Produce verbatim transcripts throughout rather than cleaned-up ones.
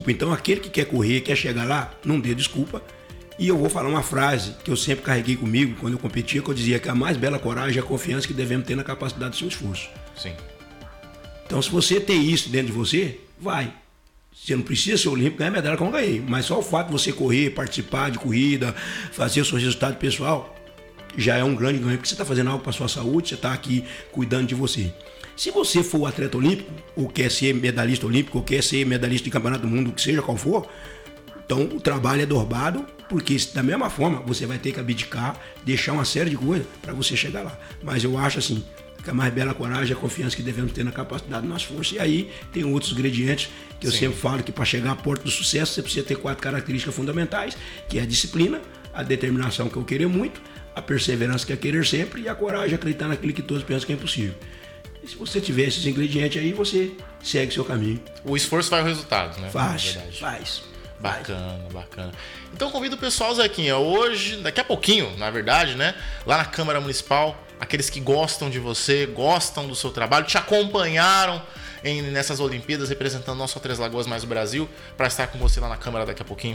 Então aquele que quer correr, quer chegar lá, não dê desculpa. E eu vou falar uma frase que eu sempre carreguei comigo quando eu competia, que eu dizia que a mais bela coragem é a confiança que devemos ter na capacidade do seu esforço. Sim. Então se você tem isso dentro de você, vai. Você não precisa ser olímpico, ganhar medalha como eu ganhei. Mas só o fato de você correr, participar de corrida, fazer o seu resultado pessoal, já é um grande ganho, porque você está fazendo algo para a sua saúde, você está aqui cuidando de você. Se você for atleta olímpico, ou quer ser medalhista olímpico, ou quer ser medalhista de campeonato do mundo, que seja qual for, então o trabalho é dobrado, porque da mesma forma você vai ter que abdicar, deixar uma série de coisas para você chegar lá. Mas eu acho assim, que a mais bela coragem é a confiança que devemos ter na capacidade, nas forças. E aí tem outros ingredientes que eu Sim. sempre falo que para chegar à porta do sucesso você precisa ter quatro características fundamentais, que é a disciplina, a determinação, que eu querer muito, a perseverança, que é querer sempre, e a coragem, acreditar naquilo que todos pensam que é impossível. E se você tiver esses ingredientes aí, você segue seu caminho. O esforço faz o resultado, né? Faz, faz. Bacana, bacana. Então convido o pessoal, Zequinha, hoje, daqui a pouquinho, na verdade, né? Lá na Câmara Municipal, aqueles que gostam de você, gostam do seu trabalho, te acompanharam em, nessas Olimpíadas, representando não só Três Lagoas, mas o Brasil, para estar com você lá na Câmara daqui a pouquinho.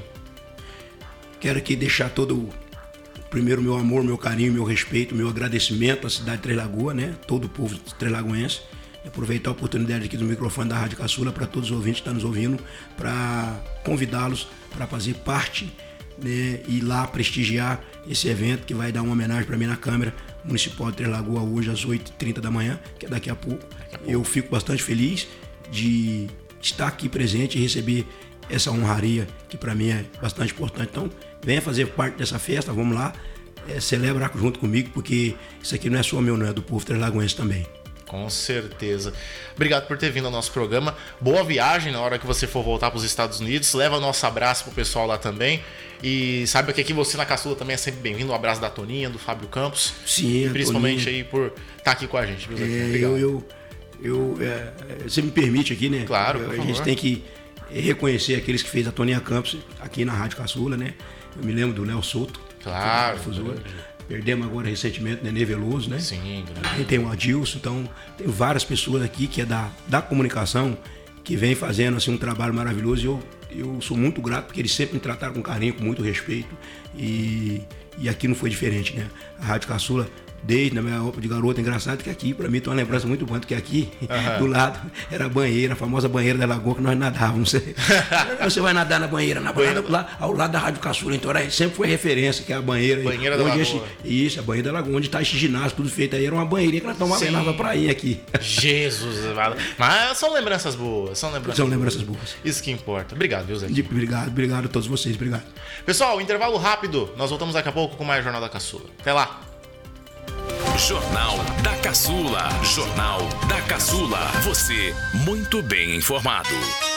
Quero aqui deixar todo o primeiro meu amor, meu carinho, meu respeito, meu agradecimento à cidade de Três Lagoas, né? Todo o povo três-lagoense. Aproveitar a oportunidade aqui do microfone da Rádio Caçula para todos os ouvintes que estão nos ouvindo, para convidá-los para fazer parte, né, e ir lá prestigiar esse evento que vai dar uma homenagem para mim na Câmara Municipal de Três Lagoas hoje às oito e trinta da manhã, que é daqui a pouco. Daqui a pouco. Eu fico bastante feliz de estar aqui presente e receber essa honraria que para mim é bastante importante. Então, venha fazer parte dessa festa, vamos lá, é, celebrar junto comigo, porque isso aqui não é só meu, não é do povo três-lagoense também. Com certeza. Obrigado por ter vindo ao nosso programa. Boa viagem na hora que você for voltar para os Estados Unidos. Leva nosso abraço pro pessoal lá também. E saiba que aqui você na Caçula também é sempre bem-vindo. Um abraço da Toninha, do Fábio Campos. Sim, principalmente Toninha. aí por estar aqui com a gente. Viu, é, eu, eu, eu, é, você me permite aqui, né? Claro, eu, por A favor. gente tem que reconhecer aqueles que fez a Toninha Campos aqui na Rádio Caçula, né? Eu me lembro do Léo Souto. Claro. Perdemos agora recentemente o Nenê Veloso, né? Sim, grande. Tem o Adilson, então tem várias pessoas aqui que é da, da comunicação que vem fazendo assim, um trabalho maravilhoso, e eu, eu sou muito grato porque eles sempre me trataram com carinho, com muito respeito, e, e aqui não foi diferente, né? A Rádio Caçula, desde na minha roupa de garoto, engraçado que aqui, pra mim, tem uma lembrança muito boa, porque aqui, uhum. do lado, era a banheira, a famosa banheira da Lagoa, que nós nadávamos. Você, você vai nadar na banheira, na banheira, lá ao lado da Rádio Caçula, então era, sempre foi referência, que é a banheira. Banheira da Lagoa. Esse, isso, a banheira da Lagoa, onde tá esse ginásio, tudo feito aí, era uma banheirinha que nós tomávamos na praia aqui. Jesus, mas são lembranças boas, são lembranças São boas. lembranças boas. Isso que importa. Obrigado, viu, Zé? Obrigado, obrigado a todos vocês, obrigado. Pessoal, intervalo rápido, nós voltamos daqui a pouco com mais Jornal da Caçula. Até lá. Jornal da Caçula. Jornal da Caçula. Você muito bem informado.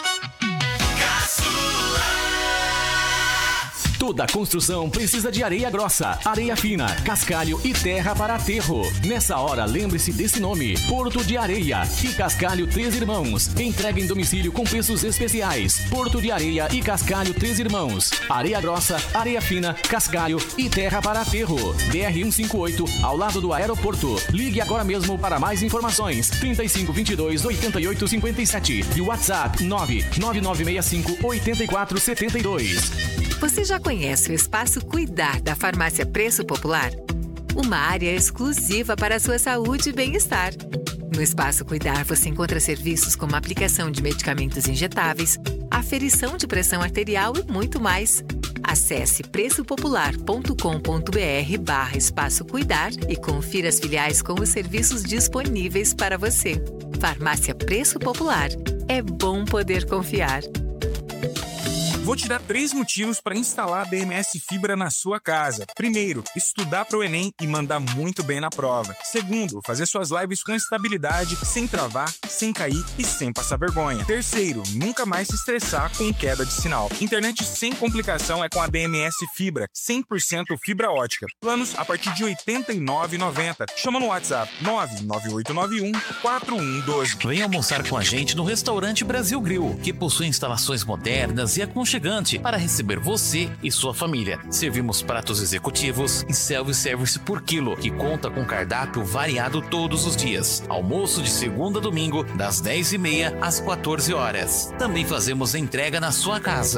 Toda construção precisa de areia grossa, areia fina, cascalho e terra para aterro. Nessa hora, lembre-se desse nome: Porto de Areia e Cascalho Três Irmãos. Entrega em domicílio com preços especiais. Porto de Areia e Cascalho Três Irmãos. Areia grossa, areia fina, cascalho e terra para aterro. B R cento e cinquenta e oito, ao lado do aeroporto. Ligue agora mesmo para mais informações. trinta e cinco, vinte e dois, oitenta e oito, cinquenta e sete. E o WhatsApp nove nove nove seis cinco, oito quatro sete dois. Você já conhece o Espaço Cuidar da Farmácia Preço Popular? Uma área exclusiva para a sua saúde e bem-estar. No Espaço Cuidar você encontra serviços como aplicação de medicamentos injetáveis, aferição de pressão arterial e muito mais. Acesse preçopopular.com.br barra Espaço Cuidar e confira as filiais com os serviços disponíveis para você. Farmácia Preço Popular. É bom poder confiar. Vou te dar três motivos para instalar a B M S Fibra na sua casa. Primeiro, estudar para o Enem e mandar muito bem na prova. Segundo, fazer suas lives com estabilidade, sem travar, sem cair e sem passar vergonha. Terceiro, nunca mais se estressar com queda de sinal. Internet sem complicação é com a B M S Fibra, cem por cento fibra ótica. Planos a partir de oitenta e nove reais e noventa centavos. Chama no WhatsApp nove nove oito nove um, quatro um um dois. Venha almoçar com a gente no restaurante Brasil Grill, que possui instalações modernas e aconchegantes aconchegante para receber você e sua família. Servimos pratos executivos e self-service por quilo, que conta com cardápio variado todos os dias. Almoço de segunda a domingo, das dez e meia às quatorze horas. Também fazemos entrega na sua casa.